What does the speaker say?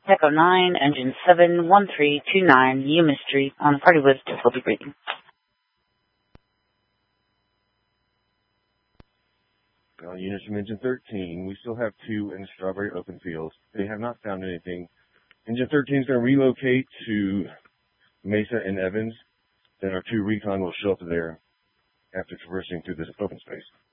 Echo 9, engine 71329, Yuma Street, on the party with difficulty breathing. Units from engine 13, we still have 2 in Strawberry open fields. They have not found anything. Engine 13 is going to relocate to Mesa and Evans. Then our 2 recon will show up there after traversing through this open space.